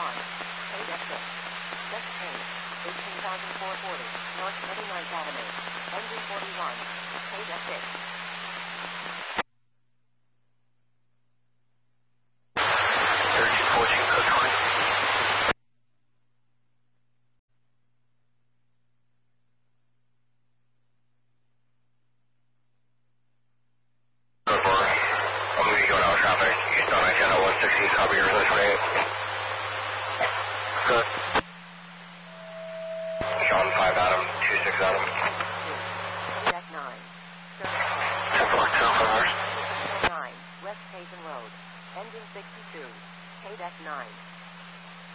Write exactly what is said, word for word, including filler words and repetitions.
forty-one. Paid F six. Next page. eighteen thousand four hundred forty. North twenty-ninth Avenue. Engine forty-one. Paid F six. thirteen fourteen, code twenty. Code four. I'm going to be going out traffic. Eastbound I ten oh one sixteen, copy your twenty-eight. Good. Sean five Adam, two six Adam. Paid F nine. ten four, ten four. nine. West Hazen Road. Engine sixty-two. Paid F nine.